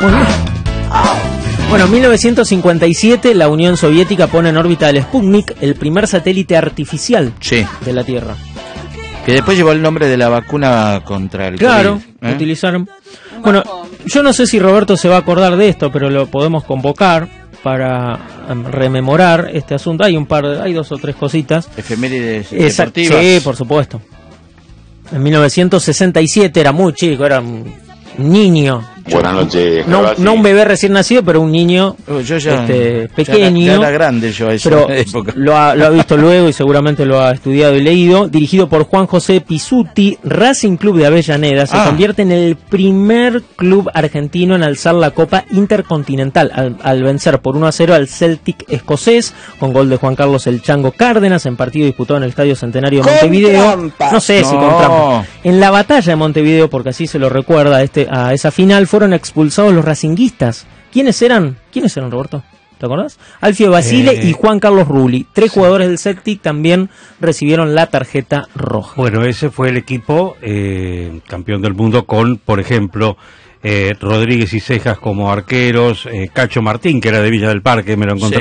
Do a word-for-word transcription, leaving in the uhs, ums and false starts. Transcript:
Muy bien. Bueno, en mil novecientos cincuenta y siete la Unión Soviética pone en órbita el Sputnik, el primer satélite artificial sí. de la Tierra. Que después llevó el nombre de la vacuna contra el Claro, COVID, ¿eh? utilizaron. Bueno, yo no sé si Roberto se va a acordar de esto, pero lo podemos convocar para um, rememorar este asunto. Hay un par, de, hay dos o tres cositas. Efemérides Esa, deportivas. Sí, por supuesto. En mil novecientos sesenta y siete era muy chico, era un niño. Buenas noches, no, no un bebé recién nacido, pero un niño oh, yo ya, este, pequeño. Ya era, ya era grande yo a esa pero época. Lo ha, lo ha visto luego y seguramente lo ha estudiado y leído. Dirigido por Juan José Pizzuti, Racing Club de Avellaneda se ah. convierte en el primer club argentino en alzar la Copa Intercontinental al, al vencer por uno a cero al Celtic escocés con gol de Juan Carlos El Chango Cárdenas en partido disputado en el Estadio Centenario de Montevideo. Trampa. No sé no. si con trampa. En la batalla de Montevideo, porque así se lo recuerda a, este, a esa final, fueron expulsados los racinguistas. ¿Quiénes eran? ¿Quiénes eran, Roberto? ¿Te acordás? Alfio Basile eh, y Juan Carlos Rulli. Tres sí. jugadores del Celtic también recibieron la tarjeta roja. Bueno, ese fue el equipo eh, campeón del mundo con, por ejemplo, eh, Rodríguez y Cejas como arqueros, eh, Cacho Martín, que era de Villa del Parque, me lo encontraba.